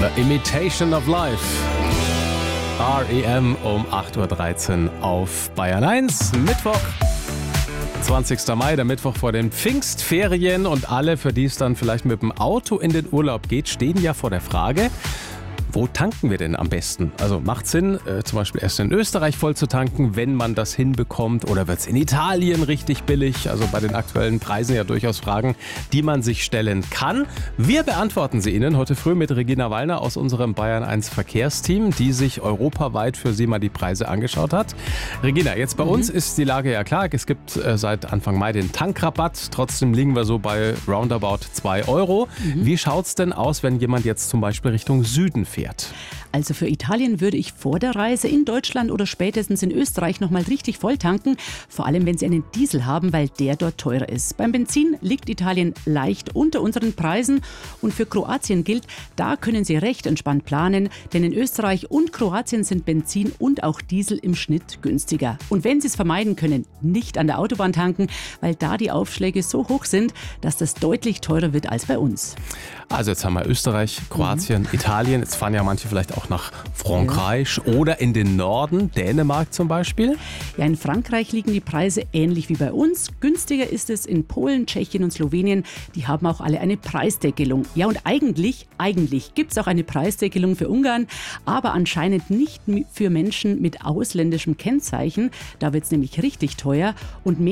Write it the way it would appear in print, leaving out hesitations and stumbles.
Winter, Imitation of Life. R.E.M. um 8.13 Uhr auf Bayern 1. Mittwoch, 20. Mai, der Mittwoch vor den Pfingstferien. Und alle, für die es dann vielleicht mit dem Auto in den Urlaub geht, stehen ja vor der Frage, wo tanken wir denn am besten? Also macht Sinn, zum Beispiel erst in Österreich voll zu tanken, wenn man das hinbekommt, oder wird es in Italien richtig billig? Also bei den aktuellen Preisen ja durchaus Fragen, die man sich stellen kann. Wir beantworten sie Ihnen heute früh mit Regina Wallner aus unserem Bayern 1 Verkehrsteam, die sich europaweit für Sie mal die Preise angeschaut hat. Regina, jetzt bei uns ist die Lage ja klar. Es gibt seit Anfang Mai den Tankrabatt. Trotzdem liegen wir so bei roundabout 2 Euro. Wie schaut es denn aus, wenn jemand jetzt zum Beispiel Richtung Süden fährt? Also für Italien würde ich vor der Reise in Deutschland oder spätestens in Österreich nochmal richtig voll tanken. Vor allem, wenn Sie einen Diesel haben, weil der dort teurer ist. Beim Benzin liegt Italien leicht unter unseren Preisen. Und für Kroatien gilt, da können Sie recht entspannt planen. Denn in Österreich und Kroatien sind Benzin und auch Diesel im Schnitt günstiger. Und wenn Sie es vermeiden können, nicht an der Autobahn tanken, weil da die Aufschläge so hoch sind, dass das deutlich teurer wird als bei uns. Also jetzt haben wir Österreich, Kroatien, Italien. Jetzt fahren ja manche vielleicht auch nach Frankreich oder in den Norden, Dänemark zum Beispiel. Ja, in Frankreich liegen die Preise ähnlich wie bei uns. Günstiger ist es in Polen, Tschechien und Slowenien. Die haben auch alle eine Preisdeckelung. Ja, und eigentlich gibt es auch eine Preisdeckelung für Ungarn, aber anscheinend nicht für Menschen mit ausländischem Kennzeichen. Da wird es nämlich richtig teuer und mehr